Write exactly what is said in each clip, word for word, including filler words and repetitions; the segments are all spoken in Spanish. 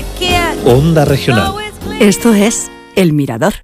Onda Regional. Esto es El Mirador.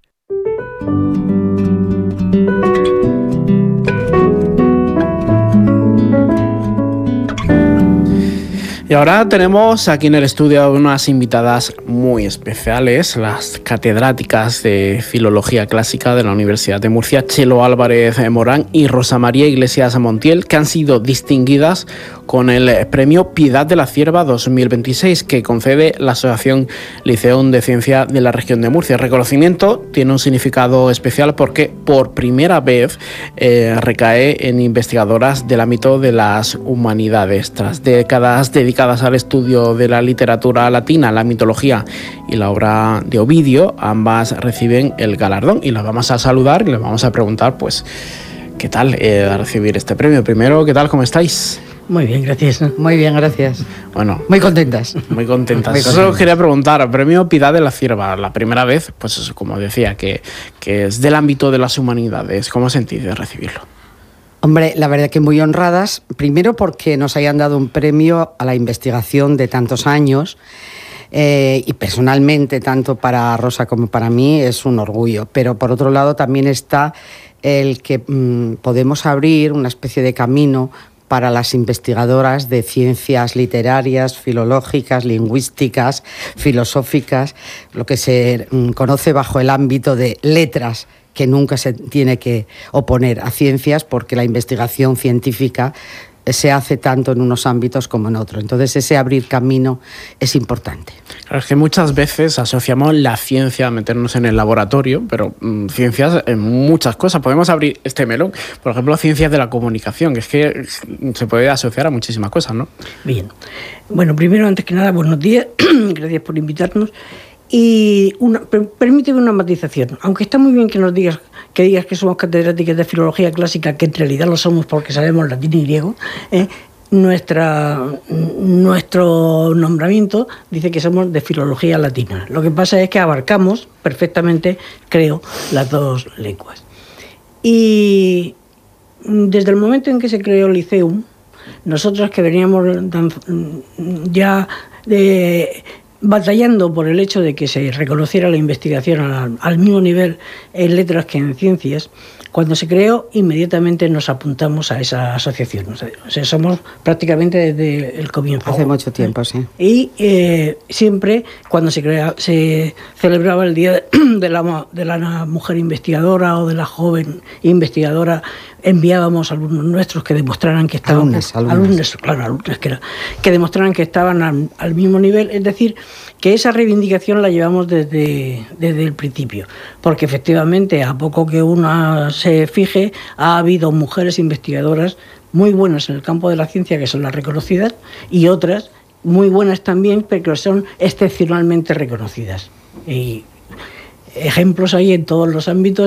Y ahora tenemos aquí en el estudio unas invitadas muy especiales, las catedráticas de Filología Clásica de la Universidad de Murcia, Chelo Álvarez Morán y Rosa María Iglesias Montiel, que han sido distinguidas con el premio Piedad de la Cierva dos mil veintiséis, que concede la Asociación Liceum de Ciencia de la región de Murcia. El reconocimiento tiene un significado especial porque por primera vez eh, recae en investigadoras del ámbito de las humanidades. Tras décadas dedicadas al estudio de la literatura latina, la mitología y la obra de Ovidio, ambas reciben el galardón y las vamos a saludar y les vamos a preguntar, pues, ¿qué tal eh, recibir este premio? Primero, ¿qué tal? ¿Cómo estáis? Muy bien, gracias. Muy bien, gracias. Bueno, muy contentas. Muy contentas. Muy Eso contentas. os quería preguntar. Premio Piedad de la Cierva, la primera vez, pues eso, como decía, que, que es del ámbito de las humanidades. ¿Cómo sentís de recibirlo? Hombre, la verdad que muy honradas, primero porque nos hayan dado un premio a la investigación de tantos años eh, y personalmente, tanto para Rosa como para mí, es un orgullo. Pero por otro lado también está el que mmm, podemos abrir una especie de camino para las investigadoras de ciencias literarias, filológicas, lingüísticas, filosóficas, lo que se mmm, conoce bajo el ámbito de letras, que nunca se tiene que oponer a ciencias porque la investigación científica se hace tanto en unos ámbitos como en otros. Entonces ese abrir camino es importante. Claro, es que muchas veces asociamos la ciencia a meternos en el laboratorio, pero mmm, ciencias en muchas cosas. Podemos abrir este melón, por ejemplo, ciencias de la comunicación, que es que se puede asociar a muchísimas cosas, ¿no? Bien. Bueno, primero, antes que nada, buenos días. Gracias por invitarnos. Y una, permíteme una matización. Aunque está muy bien que nos digas que digas que somos catedráticas de filología clásica, que en realidad lo somos porque sabemos latín y griego, eh, nuestra, nuestro nombramiento dice que somos de filología latina. Lo que pasa es que abarcamos perfectamente, creo, las dos lenguas. Y desde el momento en que se creó el Liceum, nosotros que veníamos ya de... batallando por el hecho de que se reconociera la investigación al, al mismo nivel en letras que en ciencias, cuando se creó inmediatamente nos apuntamos a esa asociación. O sea, somos prácticamente desde el comienzo. Hace mucho tiempo, sí. Y eh, siempre cuando se, crea, se celebraba el Día de la, de la Mujer Investigadora o de la Joven Investigadora, enviábamos alumnos nuestros que demostraran que estaban... Alumnos, alumnos. alumnos claro, alumnos, que, era, que demostraran que estaban al, al mismo nivel. Es decir, que esa reivindicación la llevamos desde, desde el principio. Porque efectivamente, a poco que una se fije, ha habido mujeres investigadoras muy buenas en el campo de la ciencia, que son las reconocidas, y otras muy buenas también, pero que son excepcionalmente reconocidas. Y ejemplos hay en todos los ámbitos.